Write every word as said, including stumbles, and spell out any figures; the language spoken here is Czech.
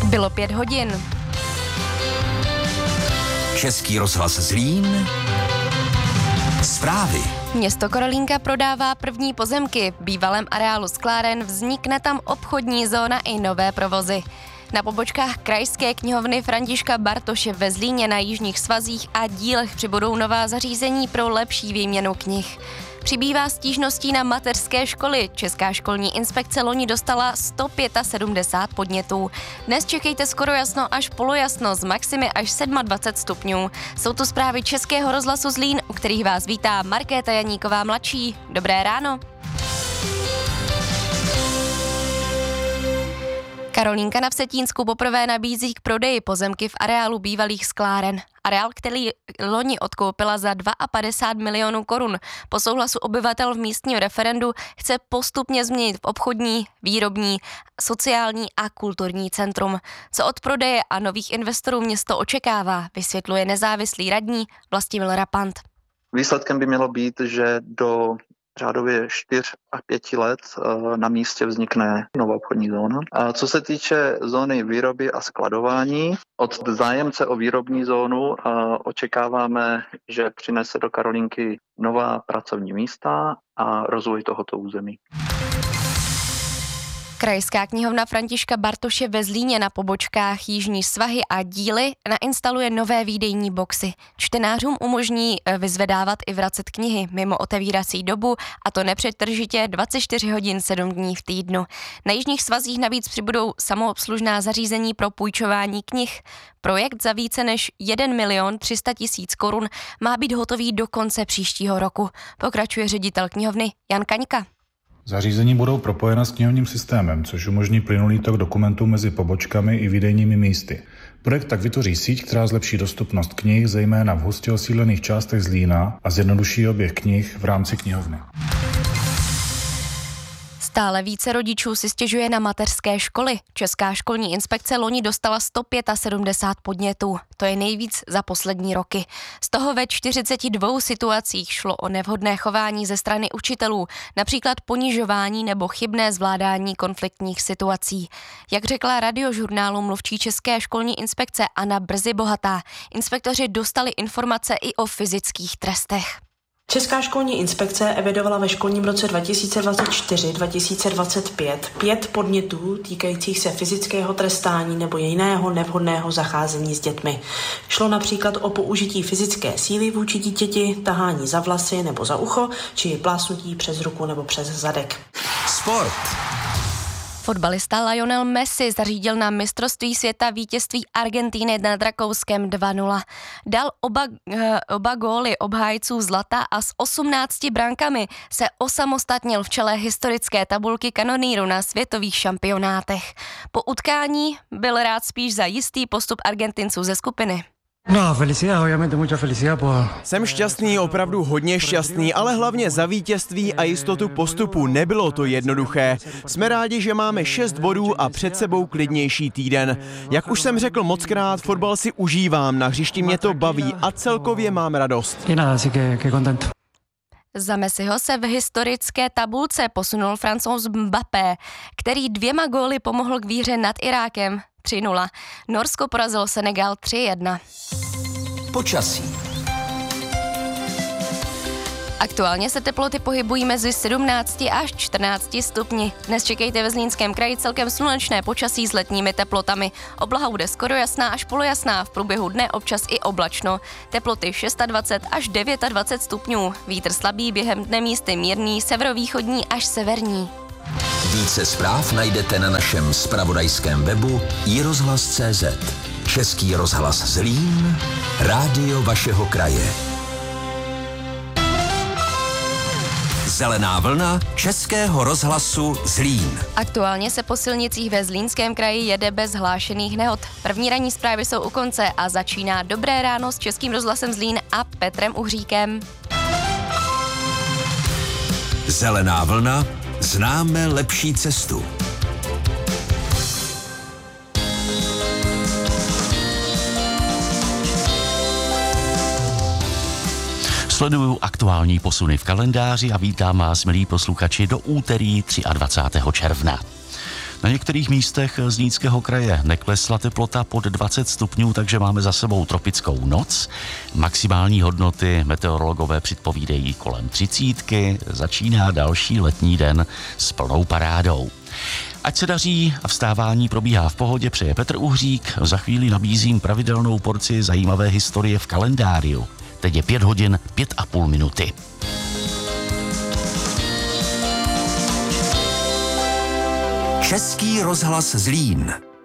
Bylo pět hodin. Český rozhlas Zlín. Zprávy. Město Karolínka prodává první pozemky. V bývalém areálu skláren vznikne tam obchodní zóna i nové provozy. Na pobočkách Krajské knihovny Františka Bartoše ve Zlíně na jižních svazích a dílech přibudou nová zařízení pro lepší výměnu knih. Přibývá stížností na mateřské školy. Česká školní inspekce loni dostala sto sedmdesát pět podnětů. Dnes čekejte skoro jasno až polojasno s maximy až dvacet sedm stupňů. Jsou to zprávy Českého rozhlasu Zlín, u kterých vás vítá Markéta Janíková mladší. Dobré ráno. Karolínka na Vsetínsku poprvé nabízí k prodeji pozemky v areálu bývalých skláren. Areál, který loni odkoupila za padesát dva milionů korun. Po souhlasu obyvatel v místním referendu chce postupně změnit v obchodní, výrobní, sociální a kulturní centrum. Co od prodeje a nových investorů město očekává, vysvětluje nezávislý radní Vlastimil Rapant. Výsledkem by mělo být, že do řádově čtyř a pěti let na místě vznikne nová obchodní zóna. A co se týče zóny výroby a skladování, od zájemce o výrobní zónu očekáváme, že přinese do Karolínky nová pracovní místa a rozvoj tohoto území. Krajská knihovna Františka Bartoše ve Zlíně na pobočkách Jižní svahy a díly nainstaluje nové výdejní boxy. Čtenářům umožní vyzvedávat i vracet knihy mimo otevírací dobu, a to nepřetržitě dvacet čtyři hodin sedm dní v týdnu. Na Jižních svazích navíc přibudou samoobslužná zařízení pro půjčování knih. Projekt za více než jeden milion tři sta tisíc korun má být hotový do konce příštího roku. Pokračuje ředitel knihovny Jan Kaňka. Zařízení budou propojena s knihovním systémem, což umožní plynulý tok dokumentů mezi pobočkami i výdejními místy. Projekt tak vytvoří síť, která zlepší dostupnost knih, zejména v hustě osídlených částech Zlína, a zjednoduší oběh knih v rámci knihovny. Stále více rodičů si stěžuje na mateřské školy. Česká školní inspekce loni dostala sto sedmdesát pět podnětů. To je nejvíc za poslední roky. Z toho ve čtyřiceti dvou situacích šlo o nevhodné chování ze strany učitelů, například ponižování nebo chybné zvládání konfliktních situací. Jak řekla Radiožurnálu mluvčí České školní inspekce Anna Brzy Bohatá, inspektoři dostali informace i o fyzických trestech. Česká školní inspekce evidovala ve školním roce dva tisíce dvacet čtyři dva tisíce dvacet pět pět podnětů týkajících se fyzického trestání nebo jiného nevhodného zacházení s dětmi. Šlo například o použití fyzické síly vůči dítěti, tahání za vlasy nebo za ucho, či plásnutí přes ruku nebo přes zadek. Sport. Fotbalista Lionel Messi zařídil na mistrovství světa vítězství Argentiny nad Rakouskem dva nula. Dal oba, oba góly obhájců zlata a s osmnácti brankami se osamostatnil v čele historické tabulky kanonýru na světových šampionátech. Po utkání byl rád spíš za jistý postup Argentinců ze skupiny. No, felicidad, obviamente mucha felicidad por... Jsem šťastný, opravdu hodně šťastný, ale hlavně za vítězství a jistotu postupu. Nebylo to jednoduché. Jsme rádi, že máme šest bodů a před sebou klidnější týden. Jak už jsem řekl mockrát, fotbal si užívám, na hřišti mě to baví a celkově mám radost. Y nada, así que, que contento. Za Messiho se v historické tabulce posunul Francouz Mbappé, který dvěma góly pomohl k výhře nad Irákem tři nula. Norsko porazilo Senegal tři jedna. Počasí. Aktuálně se teploty pohybují mezi sedmnácti až čtrnácti stupni. Dnes čekejte ve Zlínském kraji celkem slunečné počasí s letními teplotami. Obloha bude skoro jasná až polojasná, v průběhu dne občas i oblačno. Teploty dvacet šest až dvacet devět stupňů. Vítr slabý, během dne místy mírný, severovýchodní až severní. Více zpráv najdete na našem zpravodajském webu i rozhlas tečka cé zet. Český rozhlas Zlín, rádio vašeho kraje. Zelená vlna Českého rozhlasu Zlín. Aktuálně se po silnicích ve Zlínském kraji jede bez hlášených nehod. První ranní zprávy jsou u konce a začíná Dobré ráno s Českým rozhlasem Zlín a Petrem Uhříkem. Zelená vlna, známe lepší cestu. Sleduju aktuální posuny v kalendáři a vítám vás, milí posluchači, do úterý dvacátého třetího června. Na některých místech Zlínského kraje neklesla teplota pod dvacet stupňů, takže máme za sebou tropickou noc. Maximální hodnoty meteorologové předpovídají kolem třicítky. Začíná další letní den s plnou parádou. Ať se daří a vstávání probíhá v pohodě, přeje Petr Uhřík. Za chvíli nabízím pravidelnou porci zajímavé historie v kalendáriu. Teď je pět hodin, pět a půl minuty. Český rozhlas Zlín.